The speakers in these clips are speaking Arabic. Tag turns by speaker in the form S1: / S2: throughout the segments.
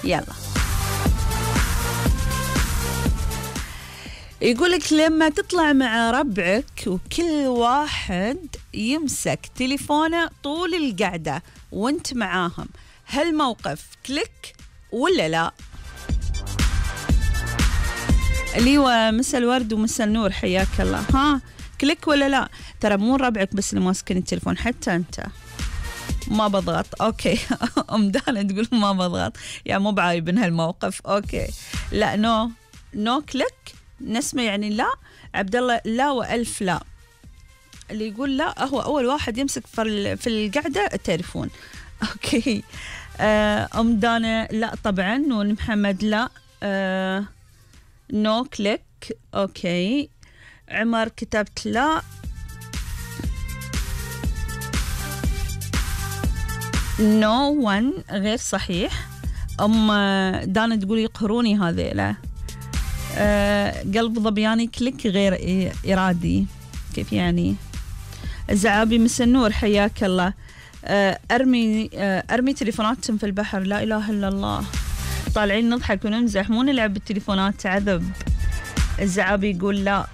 S1: يلا. يقولك لما تطلع مع ربعك وكل واحد يمسك تليفونه طول القعدة وانت معاهم، هل موقف كليك ولا لا؟ ليوة مسا الورد ومسا النور، حياك الله. ها كليك ولا لا؟ ترى مو ربعك بس اللي ماسكين التليفون، حتى انت. ما بضغط. اوكي. ام دانا تقول ما بضغط، يعني مو بعايبن هالموقف. اوكي لا، نو كليك نسمة يعني لا. عبد الله لا والف لا. اللي يقول لا هو اول واحد يمسك في القعده التليفون. اوكي. ام دانا لا طبعا، ومحمد لا. نو كليك. اوكي. عمر كتبت لا. نو ون غير صحيح. ام دانا تقول يقهروني هذيلا. قلب ضبياني كليك غير إرادي. كيف يعني؟ الزعابي مس النور، حياك الله. أرمي تليفوناتهم في البحر، لا إله إلا الله. طالعين نضحك ونمزح، مو نلعب بالتليفونات، عذب. الزعابي يقول لا.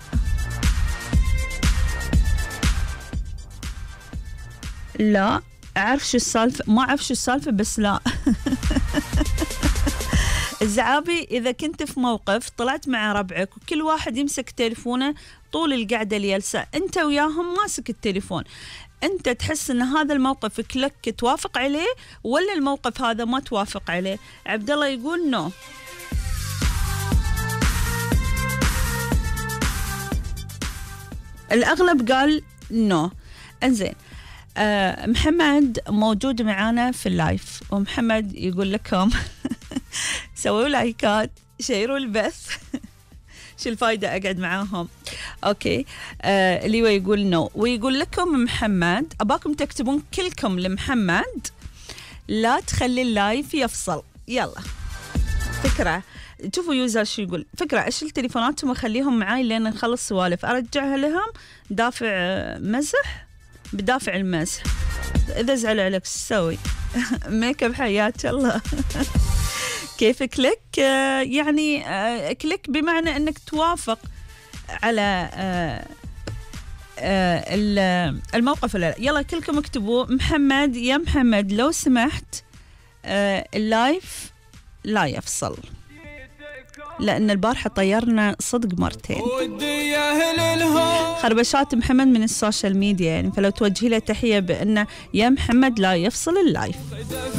S1: لا أعرف شو السالفة، ما أعرف شو السالفة بس لا. الزعابي إذا كنت في موقف طلعت مع ربعك وكل واحد يمسك تليفونه طول القعدة الجلسة، أنت وياهم ماسك التليفون، أنت تحس أن هذا الموقف كلك توافق عليه ولا الموقف هذا ما توافق عليه؟ عبد الله يقول نو. الأغلب قال نو. انزين. محمد موجود معانا في اللايف، ومحمد يقول لكم سووا لايكات، شيروا البث. شو الفايدة أقعد معاهم؟ أوكي. اللي هو يقول نو، ويقول لكم محمد أباكم تكتبون كلكم لمحمد لا تخلي اللايف يفصل. يلا فكرة، شوفوا يوزر شو يقول. فكرة أشيل تليفوناتهم وأخليهم معاي لين نخلص سوالف، أرجعها لهم دافع مزح بدافع المزح. إذا زعلوا عليك تسوي؟ ميك اب حياك الله. كيف كليك؟ يعني كليك بمعنى أنك توافق على الموقف ولا لا. يلا كلكم اكتبوا محمد، يا محمد لو سمحت اللايف لا يفصل، لأن البارحة طيرنا صدق مرتين. خربشات محمد من السوشيال ميديا يعني، فلو توجهي له تحية بأنه يا محمد لا يفصل اللايف.